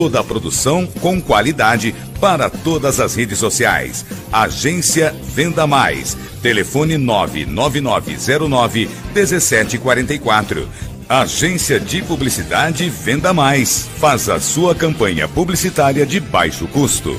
Toda a produção com qualidade para todas as redes sociais. Agência Venda Mais. Telefone 99909-1744. Agência de Publicidade Venda Mais. Faz a sua campanha publicitária de baixo custo.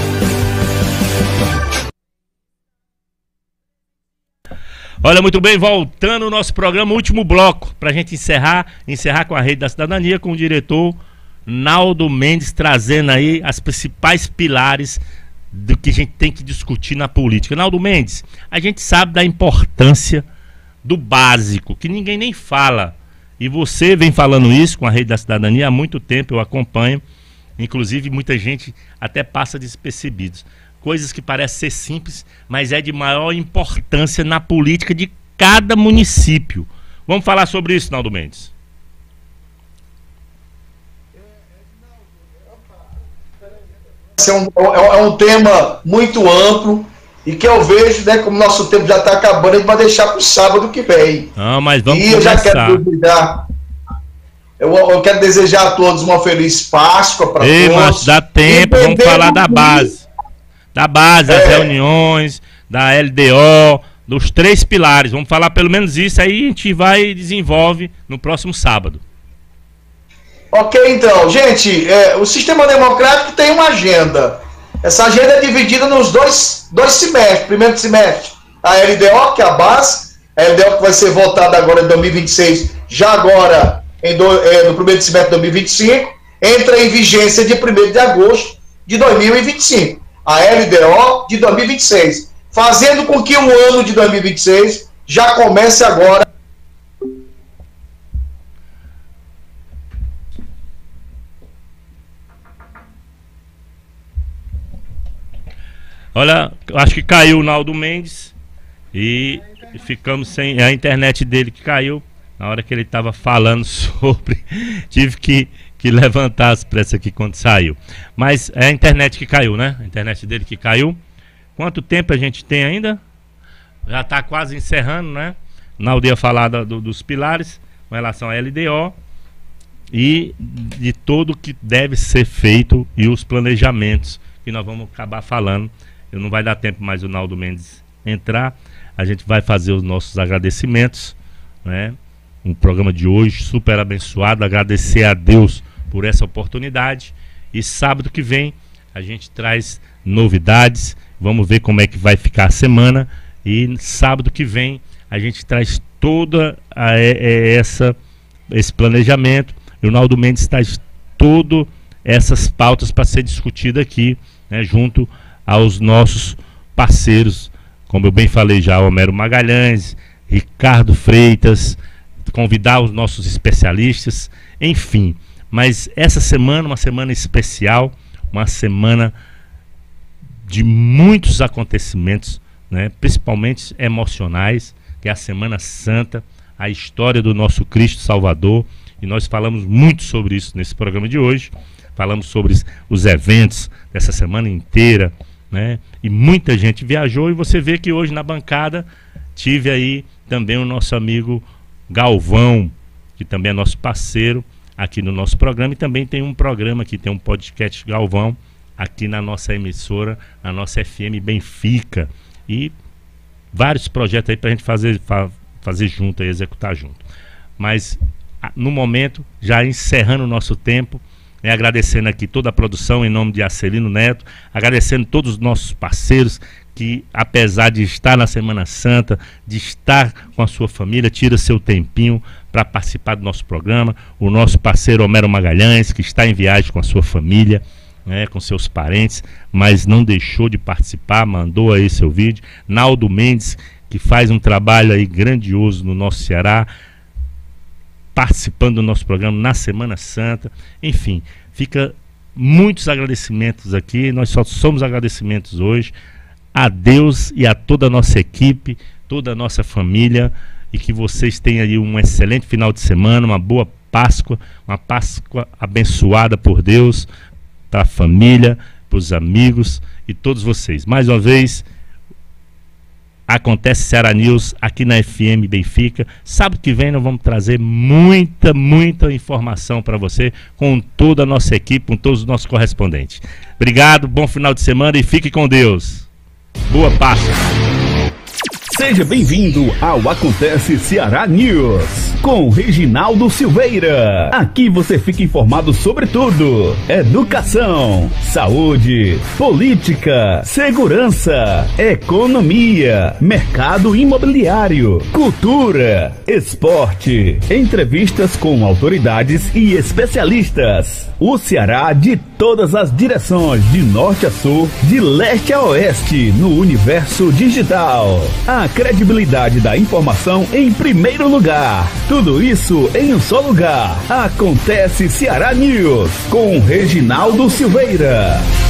Olha, muito bem, voltando ao nosso programa, último bloco, para a gente encerrar com a Rede da Cidadania, com o diretor Naldo Mendes, trazendo aí as principais pilares do que a gente tem que discutir na política. Naldo Mendes, a gente sabe da importância do básico, que ninguém nem fala. E você vem falando isso com a Rede da Cidadania há muito tempo, eu acompanho. Inclusive, muita gente até passa despercebidos. Coisas que parecem ser simples, mas é de maior importância na política de cada município. Vamos falar sobre isso, Naldo Mendes. É um tema muito amplo e que eu vejo, né, como nosso tempo já está acabando, a gente vai deixar para o sábado que vem. Ah, mas vamos e começar. Eu já quero desejar, eu quero desejar a todos uma feliz Páscoa para todos. Mas dá tempo, vamos falar da base. Da base, das reuniões, da LDO, dos 3 pilares. Vamos falar pelo menos isso, aí a gente vai e desenvolve no próximo sábado. Ok, então, gente, o sistema democrático tem uma agenda. Essa agenda é dividida nos dois semestres. Primeiro semestre, a LDO, que é a base, a LDO que vai ser votada agora em 2026, já agora no primeiro semestre de 2025, entra em vigência de 1º de agosto de 2025. A LDO de 2026, fazendo com que o ano de 2026 já comece agora. Olha, acho que caiu o Naldo Mendes e ficamos sem a internet dele, que caiu na hora que ele estava falando sobre. Tive que levantar as pressas aqui quando saiu. Mas é a internet que caiu, né? A internet dele que caiu. Quanto tempo a gente tem ainda? Já está quase encerrando, né? Naldo ia falar dos pilares com relação à LDO e de tudo que deve ser feito e os planejamentos que nós vamos acabar falando. Não vai dar tempo mais o Naldo Mendes entrar. A gente vai fazer os nossos agradecimentos, né? Um programa de hoje super abençoado. Agradecer a Deus por essa oportunidade. E sábado que vem a gente traz novidades. Vamos ver como é que vai ficar a semana. E sábado que vem a gente traz toda esse planejamento. E o Naldo Mendes traz todas essas pautas para ser discutida aqui, né, junto aos nossos parceiros, como eu bem falei já, Homero Magalhães, Ricardo Freitas, convidar os nossos especialistas, enfim. Mas essa semana, uma semana especial, uma semana de muitos acontecimentos, né, principalmente emocionais, que é a Semana Santa, a história do nosso Cristo Salvador, e nós falamos muito sobre isso nesse programa de hoje. Falamos sobre os eventos dessa semana inteira, né? E muita gente viajou, e você vê que hoje na bancada tive aí também o nosso amigo Galvão, que também é nosso parceiro aqui no nosso programa, e também tem um programa aqui, tem um podcast Galvão aqui na nossa emissora, na nossa FM Benfica, e vários projetos aí pra gente fazer junto, aí, executar junto. Mas no momento, já encerrando o nosso tempo, agradecendo aqui toda a produção em nome de Acelino Neto, agradecendo todos os nossos parceiros que, apesar de estar na Semana Santa, de estar com a sua família, tira seu tempinho para participar do nosso programa. O nosso parceiro Homero Magalhães, que está em viagem com a sua família, né, com seus parentes, mas não deixou de participar, mandou aí seu vídeo. Naldo Mendes, que faz um trabalho aí grandioso no nosso Ceará, participando do nosso programa na Semana Santa. Enfim, fica muitos agradecimentos aqui. Nós só somos agradecimentos hoje a Deus e a toda a nossa equipe, toda a nossa família, e que vocês tenham aí um excelente final de semana, uma boa Páscoa, uma Páscoa abençoada por Deus, para a família, para os amigos e todos vocês. Mais uma vez, Acontece Ceará News aqui na FM Benfica. Sábado que vem nós vamos trazer muita informação para você com toda a nossa equipe, com todos os nossos correspondentes. Obrigado, bom final de semana e fique com Deus. Boa Páscoa. Seja bem-vindo ao Acontece Ceará News, com Reginaldo Silveira. Aqui você fica informado sobre tudo: educação, saúde, política, segurança, economia, mercado imobiliário, cultura, esporte, entrevistas com autoridades e especialistas. O Ceará de todas as direções, de norte a sul, de leste a oeste, no universo digital. A credibilidade da informação em primeiro lugar. Tudo isso em um só lugar. Acontece Ceará News, com Reginaldo Silveira.